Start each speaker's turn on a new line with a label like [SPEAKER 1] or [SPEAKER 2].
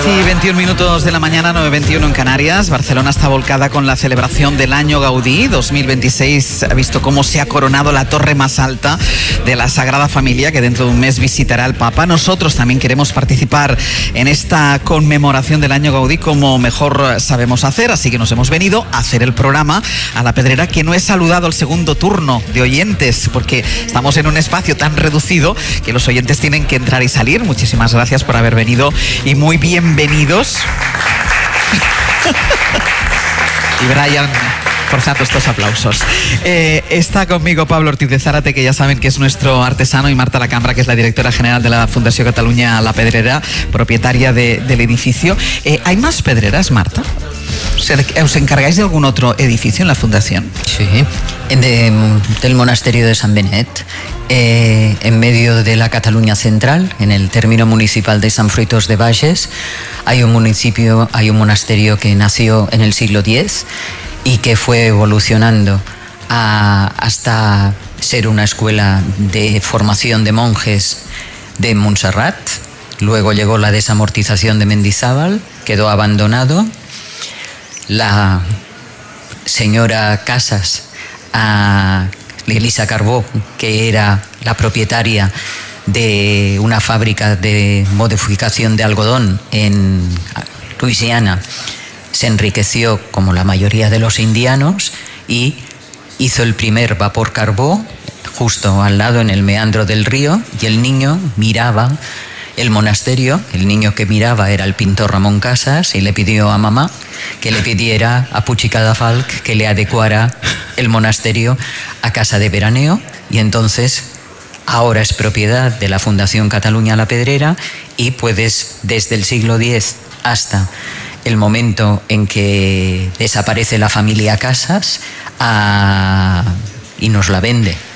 [SPEAKER 1] 10:21 de la mañana, 9:21 en Canarias. Barcelona está volcada con la celebración del Año Gaudí 2026. Ha visto cómo se ha coronado la torre más alta de la Sagrada Familia, que dentro de un mes visitará el Papa. Nosotros también queremos participar en esta conmemoración del Año Gaudí como mejor sabemos hacer, así que nos hemos venido a hacer el programa a La Pedrera, que no he saludado el segundo turno de oyentes, porque estamos en un espacio tan reducido que los oyentes tienen que entrar y salir. Muchísimas gracias por haber venido y muy bienvenidos. Y Brian forzando estos aplausos. Está conmigo Pablo Ortiz de Zárate, que ya saben que es nuestro artesano, y Marta Lacambra, que es la directora general de la Fundació Catalunya La Pedrera, propietaria del edificio. ¿Hay más pedreras, Marta? ¿Os encargáis de algún otro edificio en la fundación?
[SPEAKER 2] Sí, del monasterio de San Benet, en medio de la Cataluña central, en el término municipal de Sant Fruitós de Bages, hay un monasterio que nació en el siglo X y que fue evolucionando hasta ser una escuela de formación de monjes de Montserrat. Luego llegó la desamortización de Mendizábal, quedó abandonado. La señora Casas, Elisa Carbó, que era la propietaria de una fábrica de modificación de algodón en Luisiana, se enriqueció como la mayoría de los indianos y hizo el primer vapor carbó justo al lado, en el meandro del río, y el niño miraba el monasterio. El niño que miraba era el pintor Ramón Casas, y le pidió a mamá que le pidiera a Puig i Cadafalch que le adecuara el monasterio a casa de veraneo, y entonces ahora es propiedad de la Fundación Catalunya La Pedrera, y puedes, desde el siglo X hasta el momento en que desaparece la familia Casas, y nos la vende